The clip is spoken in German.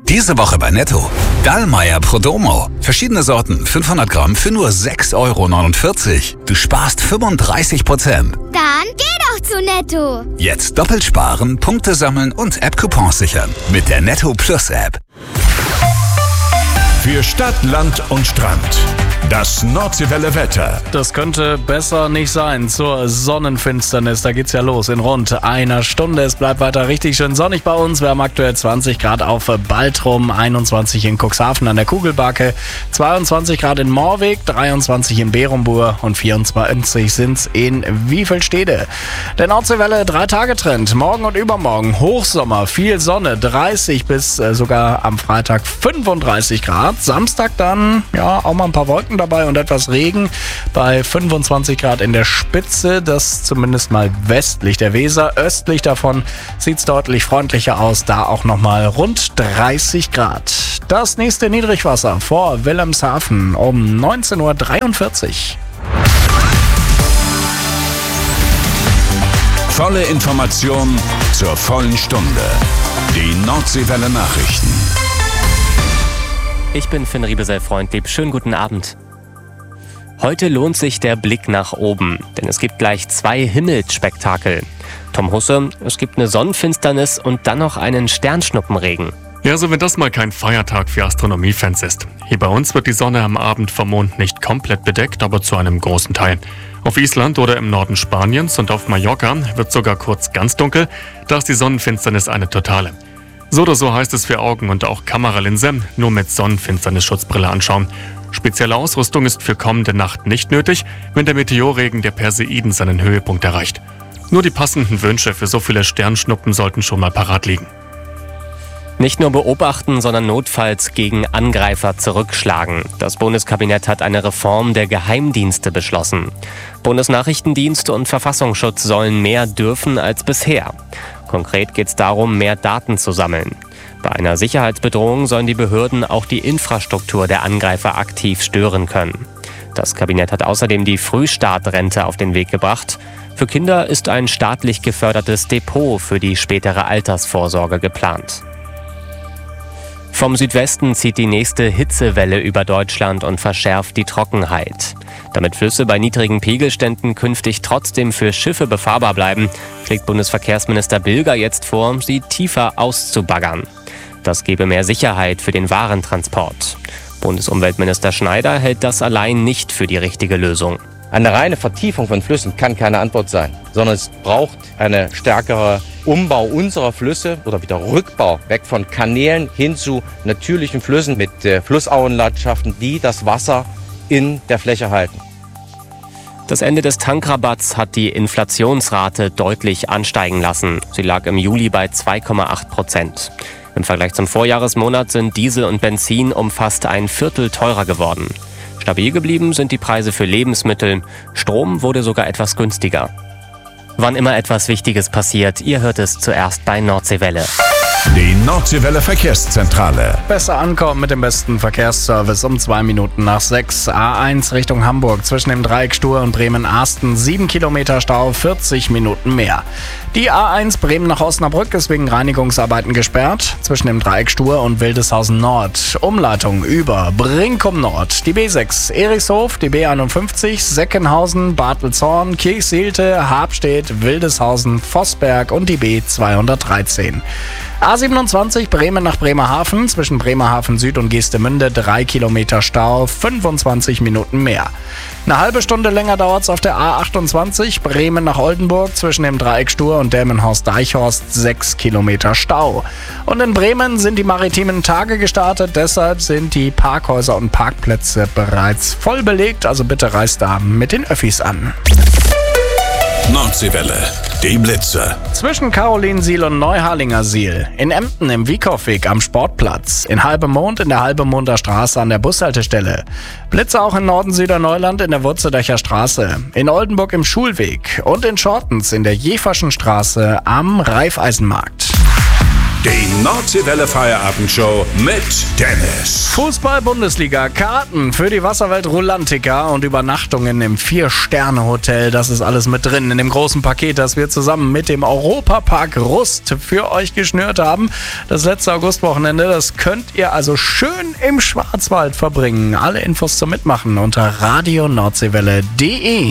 Diese Woche bei Netto. Dallmayr Prodomo. Verschiedene Sorten, 500 Gramm für nur 6,49 €. Du sparst 35%. Dann geh doch zu Netto. Jetzt doppelt sparen, Punkte sammeln und App-Coupons sichern. Mit der Netto Plus App. Für Stadt, Land und Strand. Das Nordseewelle Wetter. Das könnte besser nicht sein zur Sonnenfinsternis. Da geht's ja los in rund einer Stunde. Es bleibt weiter richtig schön sonnig bei uns. Wir haben aktuell 20 Grad auf Baltrum, 21 in Cuxhaven an der Kugelbacke, 22 Grad in Moorweg, 23 in Berumbur und 24 sind's in Wiefelstede. Der Nordseewelle 3-Tage-Trend. Morgen und übermorgen Hochsommer, viel Sonne, 30 bis sogar am Freitag 35 Grad. Samstag dann, ja, auch mal ein paar Wolken dabei und etwas Regen bei 25 Grad in der Spitze. Das zumindest mal westlich der Weser. Östlich davon sieht's deutlich freundlicher aus. Da auch nochmal rund 30 Grad. Das nächste Niedrigwasser vor Wilhelmshaven um 19:43 Uhr. Volle Information zur vollen Stunde. Die Nordseewelle Nachrichten. Ich bin Finn Riebesell-Freundlieb. Schönen guten Abend. Heute lohnt sich der Blick nach oben, denn es gibt gleich 2 Himmelsspektakel. Tom Husse, es gibt eine Sonnenfinsternis und dann noch einen Sternschnuppenregen. Ja, also wenn das mal kein Feiertag für Astronomiefans ist. Hier bei uns wird die Sonne am Abend vom Mond nicht komplett bedeckt, aber zu einem großen Teil. Auf Island oder im Norden Spaniens und auf Mallorca wird sogar kurz ganz dunkel, da ist die Sonnenfinsternis eine totale. So oder so heißt es für Augen und auch Kameralinse nur mit Sonnenfinsternisschutzbrille anschauen. Spezielle Ausrüstung ist für kommende Nacht nicht nötig, wenn der Meteorregen der Perseiden seinen Höhepunkt erreicht. Nur die passenden Wünsche für so viele Sternschnuppen sollten schon mal parat liegen. Nicht nur beobachten, sondern notfalls gegen Angreifer zurückschlagen. Das Bundeskabinett hat eine Reform der Geheimdienste beschlossen. Bundesnachrichtendienst und Verfassungsschutz sollen mehr dürfen als bisher. Konkret geht es darum, mehr Daten zu sammeln. Bei einer Sicherheitsbedrohung sollen die Behörden auch die Infrastruktur der Angreifer aktiv stören können. Das Kabinett hat außerdem die Frühstartrente auf den Weg gebracht. Für Kinder ist ein staatlich gefördertes Depot für die spätere Altersvorsorge geplant. Vom Südwesten zieht die nächste Hitzewelle über Deutschland und verschärft die Trockenheit. Damit Flüsse bei niedrigen Pegelständen künftig trotzdem für Schiffe befahrbar bleiben, schlägt Bundesverkehrsminister Bilger jetzt vor, sie tiefer auszubaggern. Das gebe mehr Sicherheit für den Warentransport. Bundesumweltminister Schneider hält das allein nicht für die richtige Lösung. Eine reine Vertiefung von Flüssen kann keine Antwort sein, sondern es braucht eine stärkere Umbau unserer Flüsse oder wieder Rückbau weg von Kanälen hin zu natürlichen Flüssen mit Flussauenlandschaften, die das Wasser in der Fläche halten. Das Ende des Tankrabatts hat die Inflationsrate deutlich ansteigen lassen. Sie lag im Juli bei 2,8%. Im Vergleich zum Vorjahresmonat sind Diesel und Benzin um fast ein Viertel teurer geworden. Stabil geblieben sind die Preise für Lebensmittel. Strom wurde sogar etwas günstiger. Wann immer etwas Wichtiges passiert, ihr hört es zuerst bei Nordseewelle. Die Nordseewelle Verkehrszentrale. Besser ankommen mit dem besten Verkehrsservice um 2 Minuten nach 6. A1 Richtung Hamburg zwischen dem Dreieck Stur und Bremen-Arsten 7 Kilometer Stau, 40 Minuten mehr. Die A1 Bremen nach Osnabrück ist wegen Reinigungsarbeiten gesperrt. Zwischen dem Dreieck Stur und Wildeshausen Nord. Umleitung über Brinkum Nord. Die B6 Erichshof, die B51 Seckenhausen, Bartelzorn, Kirchseelte, Habstedt, Wildeshausen, Vossberg und die B213. A27 Bremen nach Bremerhaven, zwischen Bremerhaven Süd und Geestemünde 3 Kilometer Stau, 25 Minuten mehr. Eine halbe Stunde länger dauert's auf der A28 Bremen nach Oldenburg, zwischen dem Dreieck Stur und Delmenhorst-Deichhorst 6 Kilometer Stau. Und in Bremen sind die maritimen Tage gestartet, deshalb sind die Parkhäuser und Parkplätze bereits voll belegt, also bitte reist da mit den Öffis an. Nordseewelle, die Blitze. Zwischen Karolinsiel und Neuharlingersiel, in Emden im Wiekow-Weg am Sportplatz, in Halbemond in der Halbemonder Straße an der Bushaltestelle. Blitze auch in Norden-Süderneuland in der Wurzeldächer Straße, in Oldenburg im Schulweg und in Schortens in der Jeferschen Straße am Raiffeisenmarkt. Die Nordseewelle Feierabendshow mit Dennis. Fußball-Bundesliga, Karten für die Wasserwelt Rulantica und Übernachtungen im 4-Sterne-Hotel. Das ist alles mit drin in dem großen Paket, das wir zusammen mit dem Europapark Rust für euch geschnürt haben. Das letzte Augustwochenende, das könnt ihr also schön im Schwarzwald verbringen. Alle Infos zum Mitmachen unter radioNordseewelle.de.